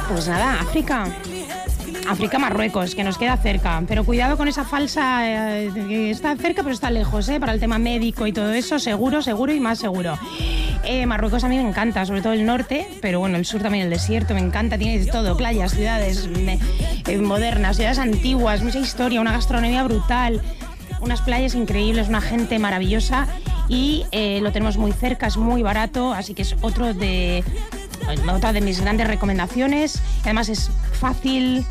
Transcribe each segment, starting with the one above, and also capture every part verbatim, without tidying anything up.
Pues nada, África. África, Marruecos, que nos queda cerca. Pero cuidado con esa falsa... Eh, que está cerca, pero está lejos, ¿eh? Para el tema médico y todo eso, seguro, seguro y más seguro. Eh, Marruecos a mí me encanta, sobre todo el norte, pero bueno, el sur también, el desierto, me encanta. Tiene de todo, playas, ciudades me, eh, modernas, ciudades antiguas, mucha historia, una gastronomía brutal, unas playas increíbles, una gente maravillosa y eh, lo tenemos muy cerca, es muy barato, así que es otro de... otra de mis grandes recomendaciones. Además es fácil,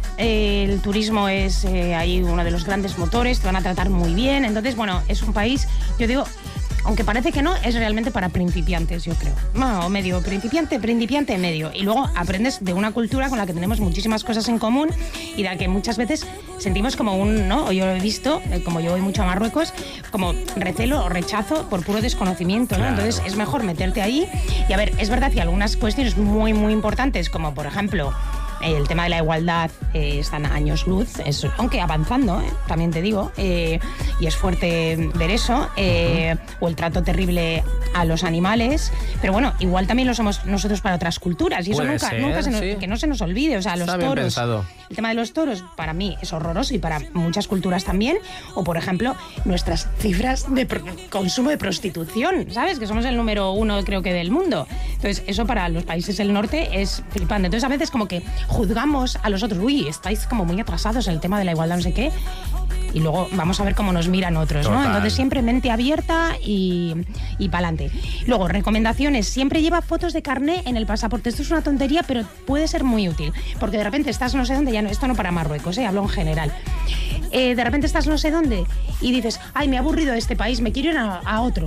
eh, el turismo es eh, ahí uno de los grandes motores, te van a tratar muy bien. Entonces, bueno, es un país, yo digo, aunque parece que no, es realmente para principiantes, yo creo. No, medio principiante, principiante medio. Y luego aprendes de una cultura con la que tenemos muchísimas cosas en común y de la que muchas veces sentimos como un, ¿no? O yo lo he visto, como yo voy mucho a Marruecos, como recelo o rechazo por puro desconocimiento, ¿no? Claro. Entonces es mejor meterte ahí. Y a ver, es verdad que algunas cuestiones muy, muy importantes, como por ejemplo... el tema de la igualdad eh, están a años luz, es, aunque avanzando, eh, también te digo, eh, y es fuerte ver eso, eh, uh-huh. o el trato terrible a los animales, pero bueno, igual también lo somos nosotros para otras culturas, y eso nunca, ser, nunca se nos, sí. que no se nos olvide, o sea, los Está bien toros, pensado. El tema de los toros para mí es horroroso y para muchas culturas también, o por ejemplo, nuestras cifras de pro- consumo de prostitución, ¿sabes? Que somos el número uno creo que del mundo, entonces eso para los países del norte es flipante, entonces a veces como que juzgamos a los otros, uy, estáis como muy atrasados en el tema de la igualdad, no sé qué, y luego vamos a ver cómo nos miran otros, ¿no? Entonces siempre mente abierta y, y pa'lante. Luego, recomendaciones, siempre lleva fotos de carné en el pasaporte. Esto es una tontería, pero puede ser muy útil, porque de repente estás no sé dónde, ya no, esto no para Marruecos, ¿eh? Hablo en general. Eh, de repente estás no sé dónde y dices, ay, me he aburrido de este país, me quiero ir a, a otro.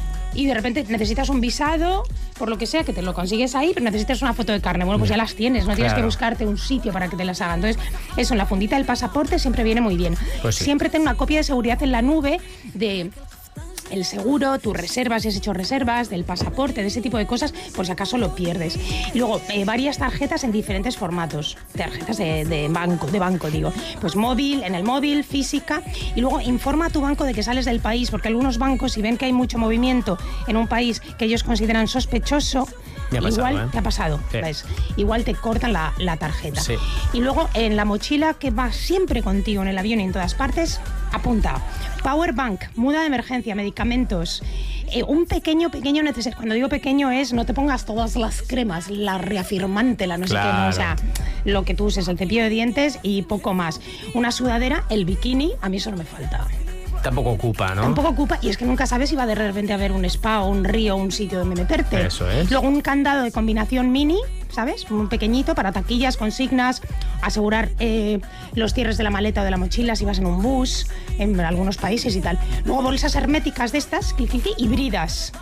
Y de repente necesitas un visado, por lo que sea, que te lo consigues ahí, pero necesitas una foto de carne. Bueno, pues ya las tienes, no tienes claro. que buscarte un sitio para que te las hagan. Entonces, eso, en la fundita del pasaporte siempre viene muy bien. Pues sí. Siempre ten una copia de seguridad en la nube de... el seguro, tus reservas, si has hecho reservas, del pasaporte, de ese tipo de cosas, por si acaso lo pierdes. Y luego, eh, varias tarjetas en diferentes formatos, tarjetas de, de banco, de banco, digo. Pues móvil, en el móvil, física, y luego informa a tu banco de que sales del país, porque algunos bancos, si ven que hay mucho movimiento en un país que ellos consideran sospechoso, ha pasado, igual ¿eh? te ha pasado, sí. ¿ves? Igual te cortan la, la tarjeta. Sí. Y luego, en la mochila que va siempre contigo en el avión y en todas partes, apunta power bank, muda de emergencia, medicamentos, eh, un pequeño, pequeño necesario. Cuando digo pequeño es, no te pongas todas las cremas, la reafirmante, la no claro. sé qué, no, o sea, lo que tú uses, el cepillo de dientes y poco más. Una sudadera, el bikini, a mí eso no me falta. Tampoco ocupa, ¿no? Tampoco ocupa, y es que nunca sabes si va de repente a haber un spa o un río o un sitio donde meterte. Eso es. Luego un candado de combinación mini, ¿sabes? Un pequeñito para taquillas, consignas, asegurar eh, los cierres de la maleta o de la mochila si vas en un bus, en algunos países y tal. Luego bolsas herméticas de estas, híbridas.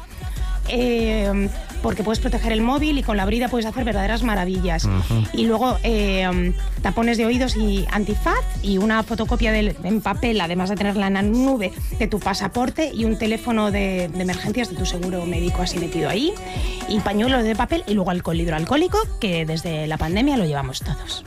Eh, porque puedes proteger el móvil y con la brida puedes hacer verdaderas maravillas. Uh-huh. Y luego eh, tapones de oídos y antifaz y una fotocopia de, en papel, además de tenerla en la nube, de tu pasaporte y un teléfono de, de emergencias de tu seguro médico así metido ahí, y pañuelos de papel y luego alcohol hidroalcohólico, que desde la pandemia lo llevamos todos.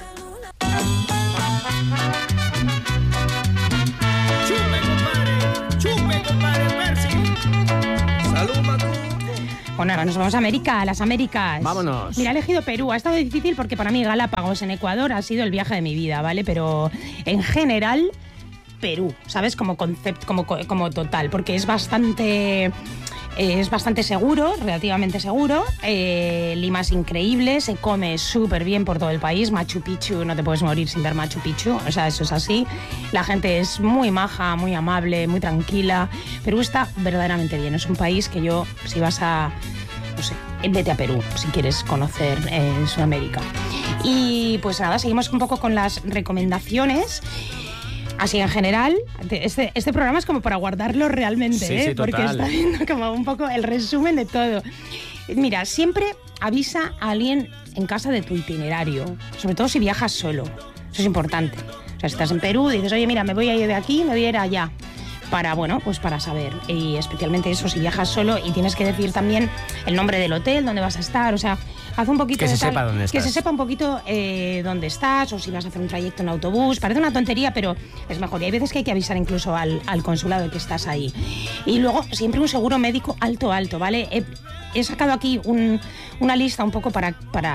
¡Chupe, compadre! ¡Chupe, compadre Percy! ¡Salud, Macu! Bueno, ahora nos vamos a América, a las Américas. Vámonos. Mira, he elegido Perú. Ha estado difícil porque para mí Galápagos en Ecuador ha sido el viaje de mi vida, ¿vale? Pero en general, Perú, ¿sabes? Como concepto, como, como total, porque es bastante... Eh, es bastante seguro, relativamente seguro. Eh, Lima es increíble, se come súper bien por todo el país. Machu Picchu, no te puedes morir sin ver Machu Picchu, o sea, eso es así. La gente es muy maja, muy amable, muy tranquila. Perú está verdaderamente bien. Es un país que yo, si vas a... no sé, vete a Perú si quieres conocer eh, Sudamérica. Y pues nada, seguimos un poco con las recomendaciones. Así en general, este, este programa es como para guardarlo realmente, sí, ¿eh? sí, Porque está viendo como un poco el resumen de todo. Mira, siempre avisa a alguien en casa de tu itinerario, sobre todo si viajas solo. Eso es importante. O sea, si estás en Perú, dices, oye, mira, me voy a ir de aquí, me voy a ir allá. Para, bueno, pues para saber. Y especialmente eso, si viajas solo y tienes que decir también el nombre del hotel, dónde vas a estar, o sea, haz un poquito que de se tal, sepa dónde estás. que se sepa un poquito eh, dónde estás, o si vas a hacer un trayecto en autobús. Parece una tontería, pero es mejor. Y hay veces que hay que avisar incluso al, al consulado de que estás ahí. Y luego, siempre un seguro médico alto, alto, ¿vale? He, he sacado aquí un, una lista un poco para... para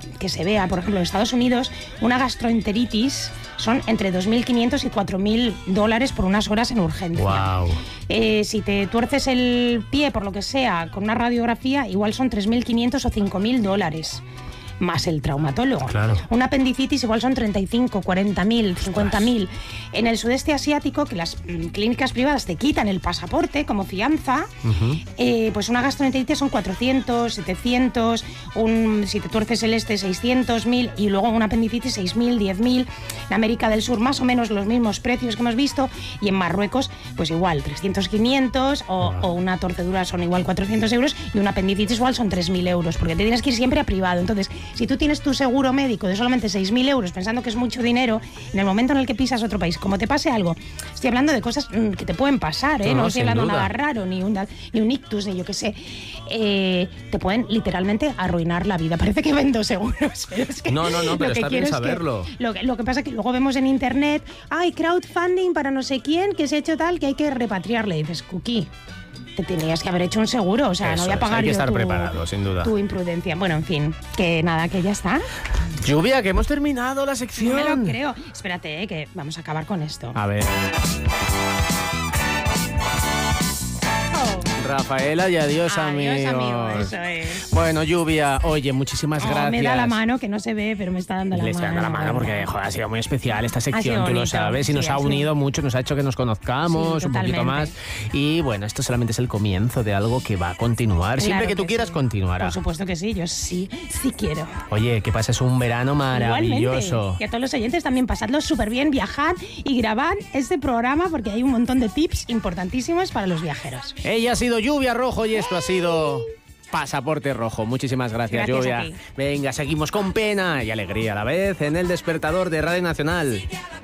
que se vea, por ejemplo, en Estados Unidos, una gastroenteritis son entre dos mil quinientos y cuatro mil dólares por unas horas en urgencia. Wow. Eh, si te tuerces el pie, por lo que sea, con una radiografía, igual son tres mil quinientos o cinco mil dólares. Más el traumatólogo. Claro. Una apendicitis igual son treinta y cinco, cuarenta mil, cincuenta mil. En el sudeste asiático, que las mm, clínicas privadas te quitan el pasaporte como fianza, Uh-huh. eh, pues una gastroenteritis son cuatrocientos, setecientos, un, si te tuerces el este seiscientos mil y luego una apendicitis seis mil, diez mil. En América del Sur más o menos los mismos precios que hemos visto y en Marruecos pues igual trescientos, quinientos o, Wow. o una torcedura son igual cuatrocientos euros y una apendicitis igual son tres mil euros porque te tienes que ir siempre a privado. Entonces, si tú tienes tu seguro médico de solamente seis mil euros pensando que es mucho dinero, en el momento en el que pisas otro país, como te pase algo, estoy hablando de cosas mm, que te pueden pasar, ¿eh? No, no, no, estoy sin hablando duda. nada raro, ni un, ni un ictus, ni yo qué sé, eh, te pueden literalmente arruinar la vida. Parece que vendo seguros, pero es que No, no, no, pero lo que está quiero bien es que- saberlo. lo, que, lo que pasa es que luego vemos en internet, hay crowdfunding para no sé quién, que se ha hecho tal, que hay que repatriarle. Y dices, Cookie, te tenías que haber hecho un seguro, o sea, Eso no voy a es, pagar hay que yo estar tu, preparado, sin duda. tu imprudencia. Bueno, en fin, que nada, que ya está. Lluvia, que hemos terminado la No sección. me lo creo. Espérate, eh, que vamos a acabar con esto. A ver. Oh. Rafaela y adiós, Adiós, amigos. amigo, eso es. Bueno, Lluvia, oye, muchísimas Oh, gracias. me da la mano, que no se ve, pero me está dando la Le mano. estoy dando la mano porque joder, ha sido muy especial esta sección, sido tú lo bonito, sabes, y sí, nos ha ha sido- unido mucho, nos ha hecho que nos conozcamos Sí, un poquito totalmente. más. Y bueno, esto solamente es el comienzo de algo que va a continuar. Siempre Claro que tú quieras, sí. continuará. Por supuesto que sí, yo sí, sí quiero. Oye, que pases un verano maravilloso. Igualmente. Y a todos los oyentes también pasadlo súper bien, viajad y grabad este programa porque hay un montón de tips importantísimos para los viajeros. Ella ha sido Lluvia Rojo y esto ha sido Pasaporte Rojo. Muchísimas gracias, Gracias Lluvia. a ti. Venga, seguimos con pena y alegría a la vez en el despertador de Radio Nacional.